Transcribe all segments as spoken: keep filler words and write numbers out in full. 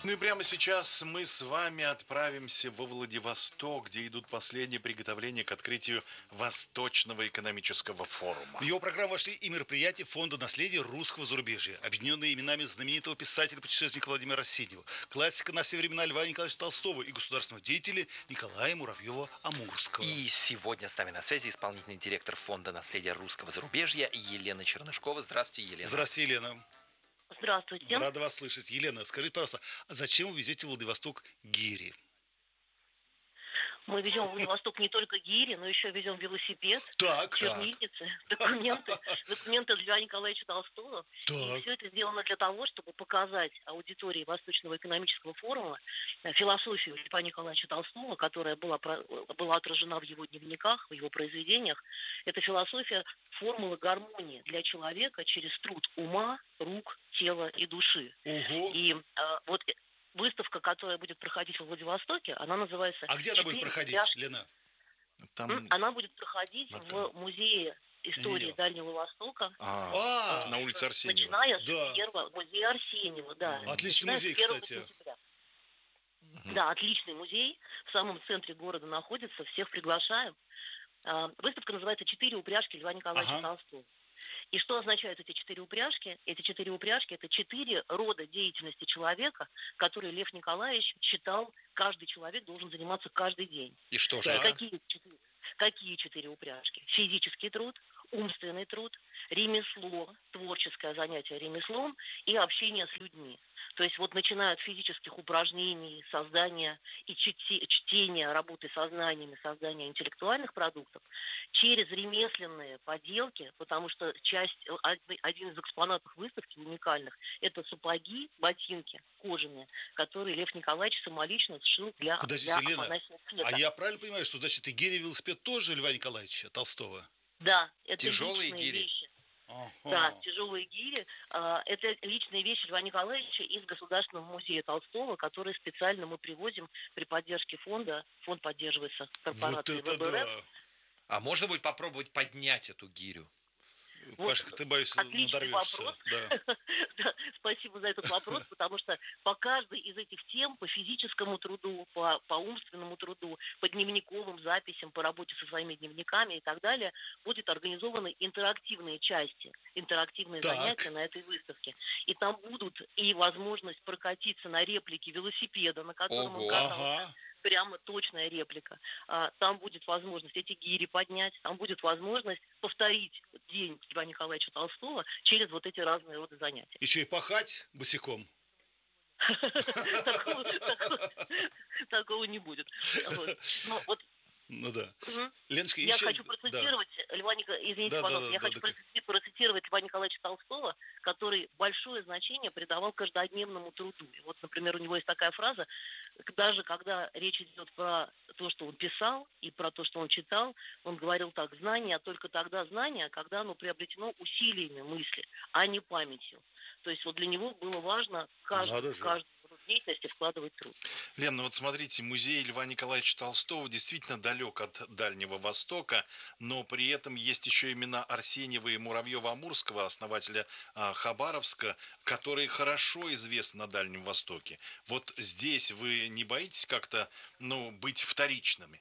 Ну и прямо сейчас мы с вами отправимся во Владивосток, где идут последние приготовления к открытию Восточного экономического форума. В его программу вошли и мероприятия Фонда наследия русского зарубежья, объединенные именами знаменитого писателя-путешественника Владимира Арсеньева, классика на все времена Льва Николаевича Толстого и государственного деятеля Николая Муравьева-Амурского. И сегодня с нами на связи исполнительный директор Фонда наследия русского зарубежья Елена Чернышкова. Здравствуйте, Елена. Здравствуйте, Елена. Здравствуйте. Рада вас слышать. Елена, скажите, пожалуйста, а зачем вы везете в Владивосток гири? Мы везем в Владивосток не только гири, но еще везем велосипед, так, чернильницы, так. документы, документы Льва Николаевича Толстого. Так. И все это сделано для того, чтобы показать аудитории Восточного экономического форума философию Льва Николаевича Толстого, которая была, была отражена в его дневниках, в его произведениях. Это философия формулы гармонии для человека через труд ума, рук, тела и души. Угу. И а, вот выставка, которая будет проходить во Владивостоке, она называется... А где она будет проходить, пляж... Лена? Там... Она будет проходить На в музее истории Ее. Дальнего Востока. А, А, на улице Арсеньева. Начиная Да. с первого... Музея Арсеньева, да. Отличный Начиная музей, с первого кстати. сентября. Да, отличный музей. В самом центре города находится. Всех приглашаем. А, Выставка называется «Четыре упряжки Льва Николаевича Ага. Толстого». И что означают эти четыре упряжки? Эти четыре упряжки – это четыре рода деятельности человека, которые Лев Николаевич считал, каждый человек должен заниматься каждый день. И что же Да. И это? какие, четыре, какие четыре упряжки? Физический труд, умственный труд, ремесло, творческое занятие ремеслом и общение с людьми. То есть вот начиная от физических упражнений, создания и чти- чтения, работы со знаниями, создания интеллектуальных продуктов, через ремесленные поделки, потому что часть, один из экспонатов выставки уникальных, это сапоги, ботинки кожаные, которые Лев Николаевич самолично сшил для, Подождите, для Лена, Афанасия Света. а я правильно понимаю, что, значит, и гири велосипед тоже Льва Николаевича Толстого? Да, это Тяжелые личные гири? вещи. Ага. Да, тяжелые гири. а, Это личные вещи Льва Николаевича из Государственного музея Толстого, которые специально мы привозим при поддержке фонда. Фонд поддерживается Вот корпорацией это ВБР. да. А можно будет попробовать поднять эту гирю? Вот Пашка, ты, боюсь, отличный надорвешься. вопрос. Да. Да, спасибо за этот вопрос, потому что по каждой из этих тем, по физическому труду, по, по умственному труду, по дневниковым записям, по работе со своими дневниками и так далее, будут организованы интерактивные части, интерактивные Так. занятия на этой выставке. И там будут и возможность прокатиться на реплике велосипеда, на котором Ого. он катался. Ага. Прямо точная реплика. А, там будет возможность эти гири поднять, там будет возможность повторить день Льва Николаевича Толстого через вот эти разные роды занятий. Еще и пахать босиком. Такого- такого- Такого не будет. Вот. Ну, вот, Ну да. мгм. Леночка, Я еще... хочу да. процитировать Льва Ника- извините, Да, да, пожалуйста, да, я да, хочу да. процити- процитировать Льва Николаевича Толстого, который большое значение придавал каждодневному труду. И вот, например, у него есть такая фраза: даже когда речь идет про то, что он писал, и про то, что он читал, он говорил так: знание, а только тогда знание, когда оно приобретено усилиями мысли, а не памятью. То есть вот для него было важно каждый, Надо в же. каждую род деятельности вкладывать труд. Лен, ну вот смотрите, музей Льва Николаевича Толстого действительно далек от Дальнего Востока, но при этом есть еще имена Арсеньева и Муравьева-Амурского, основателя а, Хабаровска, которые хорошо известны на Дальнем Востоке. Вот здесь вы не боитесь как-то, ну, быть вторичными?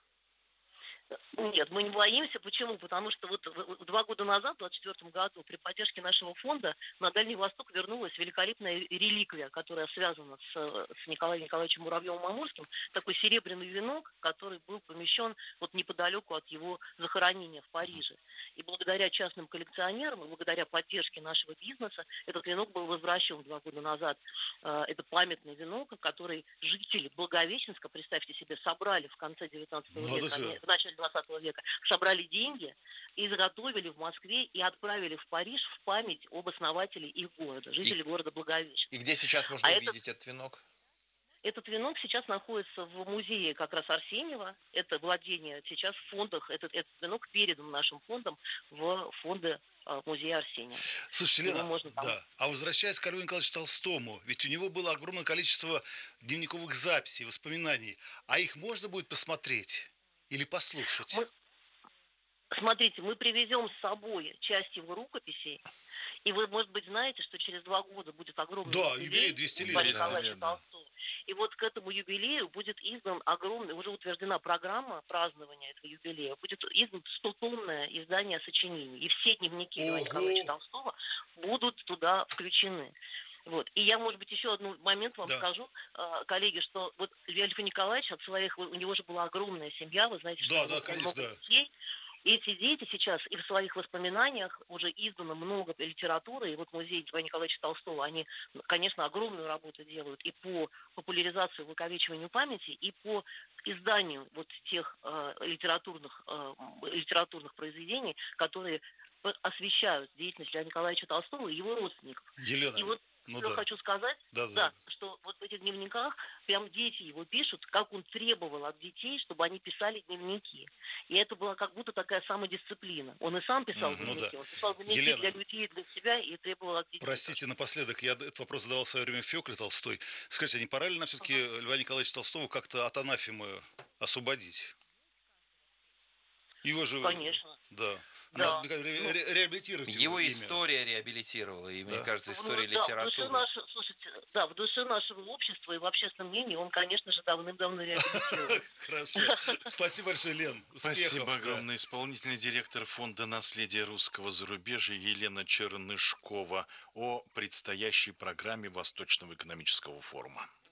Нет, мы не боимся. Почему? Потому что вот в- два года назад, в двадцать четвёртом году, при поддержке нашего фонда на Дальний Восток вернулась великолепная реликвия, которая связана с, с Николаем Николаевичем Муравьевым-Амурским, такой серебряный венок, который был помещен вот неподалеку от его захоронения в Париже. И благодаря частным коллекционерам, и благодаря поддержке нашего бизнеса, этот венок был возвращен два года назад. Э, Это памятный венок, который жители Благовещенска, представьте себе, собрали в конце девятнадцатого Надо века, же. в начале двадцатого века, собрали деньги, изготовили в Москве и отправили в Париж в память об основателе их города, жителей города Благовещенска. И где сейчас можно А это- увидеть этот венок? Этот венок сейчас находится в музее как раз Арсеньева. Это владение сейчас в фондах. Этот, этот венок передан нашим фондам в фонды э, музея Арсеньева. Слушайте, Его Лена, можно там- да. А возвращаясь к Льву Николаевичу Толстому, ведь у него было огромное количество дневниковых записей, воспоминаний. А их можно будет посмотреть или послушать? Мы- Смотрите, мы привезем с собой часть его рукописей, и вы, может быть, знаете, что через два года будет огромный Да, юбилей юбилей двести лет. Льва двести Николаевича лет, да. Толстого. И вот к этому юбилею будет издан огромный, уже утверждена программа празднования этого юбилея, будет издан стотомное издание сочинений. И все дневники Льва Николаевича Толстого будут туда включены. Вот. И я, может быть, еще один момент вам Да. скажу, э, коллеги, что вот Лев Николаевич от своих, у него же была огромная семья, вы знаете, что Да, у него да, было конечно, много да. детей. И эти дети сейчас и в своих воспоминаниях уже издано много литературы, и вот музей Льва Николаевича Толстого, они, конечно, огромную работу делают и по популяризации, увековечиванию памяти, и по изданию вот тех э, литературных, э, литературных произведений, которые освещают деятельность Льва Николаевича Толстого и его родственников. Елена, И вот ну что да. хочу сказать, Да, да, да. что вот в этих дневниках прям дети его пишут, как он требовал от детей, чтобы они писали дневники. И это была как будто такая самодисциплина. Он и сам писал Мгм. Ну дневники, да. он писал дневники Елена. для людей, для себя, и требовал от детей. Простите, напоследок, я этот вопрос задавал в свое время Фёкле Толстой. Скажите, а не пора ли нам все-таки Льва Николаевича Толстого как-то от анафемы освободить? Его же... Конечно. Да. Да. Надо ре- ре- реабилитировать Его имя. история реабилитировала, и, мне Да. кажется, Ну, история да, в душе литературы. нашего, слушайте, да, в душе нашего общества и в общественном мнении он, конечно же, давным-давно реабилитирован. Хорошо. Спасибо большое, Лен. Успехов. Спасибо Да. огромное. Исполнительный директор Фонда наследия русского зарубежья Елена Чернышкова о предстоящей программе Восточного экономического форума.